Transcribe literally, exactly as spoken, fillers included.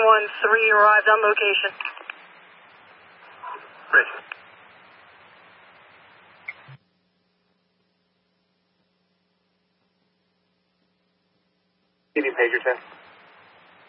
one three arrived on location. Ready. Give me pager ten.